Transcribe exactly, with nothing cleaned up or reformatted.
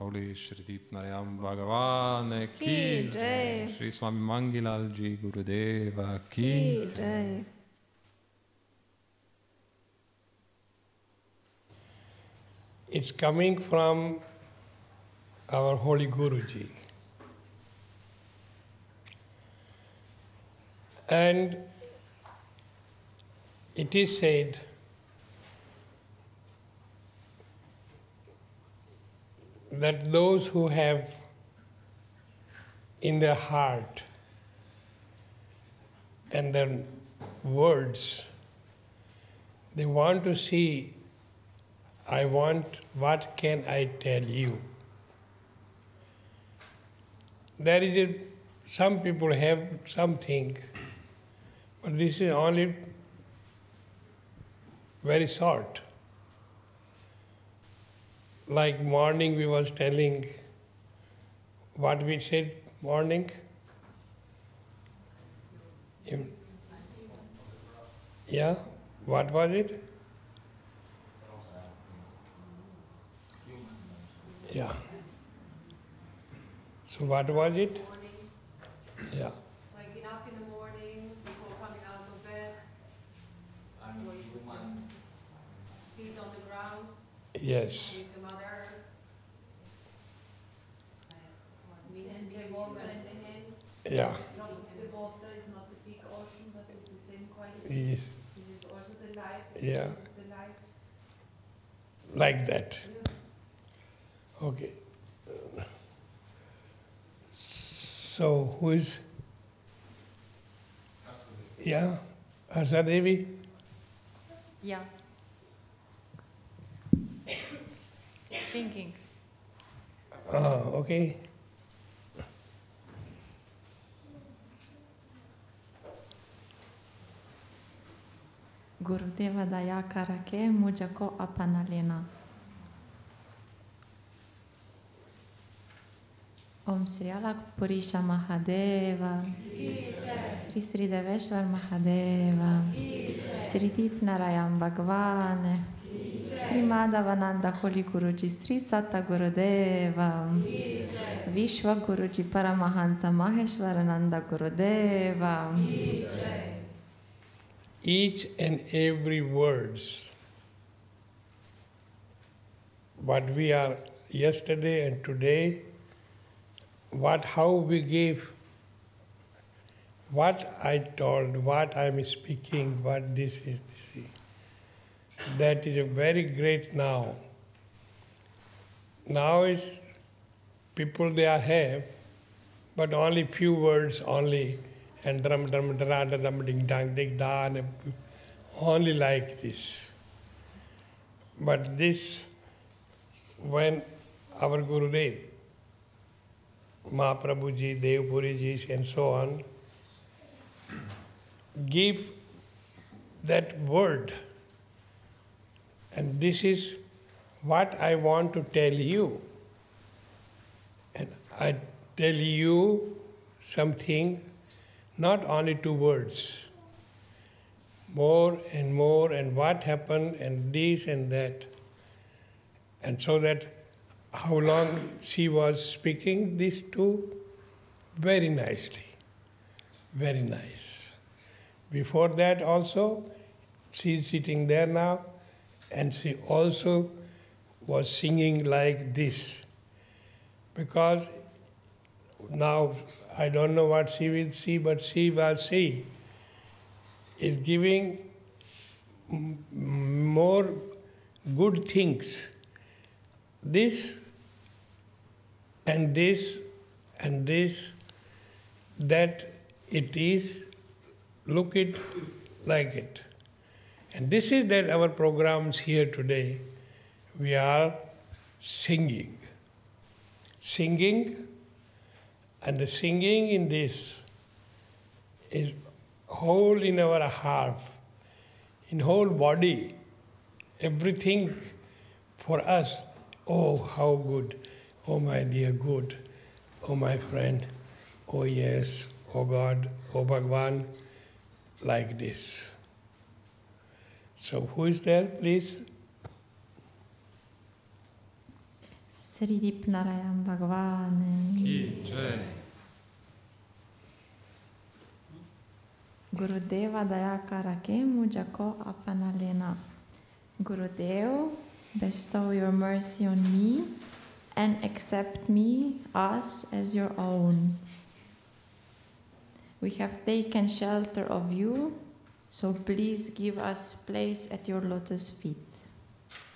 Holy Shri Deep Narayam Bhagavan Ki Jai. Shri Swami Mangilal Ji Gurudeva Ki Ki Jai. It's coming from our holy Guruji. And it is said that those who have in their heart and their words, they want to see, I want, what can I tell you? There is a, some people have something, but this is only very short. Like morning we was telling what we said morning. Yeah, what was it? Yeah. So what was it? Yeah. Waking up in the morning, before coming out of bed, feet on the ground, Yes. with the Mother Earth, meeting people in the hand. Yeah. The water is not the big ocean, but it's the same quality. Yes. This is also the life. Yeah. This is the life. Like that. Okay. So who is? Yeah, Harsa Devi. Yeah. Thinking. Ah, okay. Gurudeva Daya Karake Mujako Apanalena. Om Sri Alak Purisha Mahadeva, Sri Sri Deveshwar Mahadeva, Sri Deep Narayam Bhagavan, Sri Madhavananda Holy Guruji, Sri Satta Gurudeva, Vishwa Guruji Paramahansa Maheshwarananda Gurudeva. Each and every words, what we are yesterday and today, what how we gave, what I told, what I am speaking, what this is, this is. That is a very great now. Now is people they are have, but only few words only, and drum drum dra da dum ding dang ding da, and only like this. But this, when our Gurudev, Mahaprabhuji, Devpuriji, and so on, give that word. And this is what I want to tell you. And I tell you something, not only two words, more and more, and what happened, and this and that. And so that how long she was speaking these two? Very nicely, very nice. Before that also, she is sitting there now, and she also was singing like this. Because now, I don't know what she will see, but she was she is giving m- more good things. This and this and this, that it is, look it like it. And this is that our programs here today, we are singing. Singing, and the singing in this is whole in our heart, in whole body, everything for us. Oh, how good. Oh, my dear good. Oh, my friend. Oh, yes. Oh, God. Oh, Bhagwan. Like this. So, who is there, please? Sridip Narayam Bhagavane Ki Jai. Gurudeva Dayakarake Mujako Apanalena. Gurudev, bestow your mercy on me and accept me, us, as your own. We have taken shelter of you, so please give us place at your lotus feet.